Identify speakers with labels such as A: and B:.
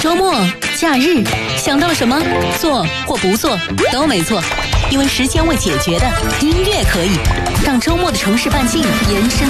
A: 周末、假日，想到了什么？做或不做都没错，因为时间未解决的音乐可以让周末的城市半径延伸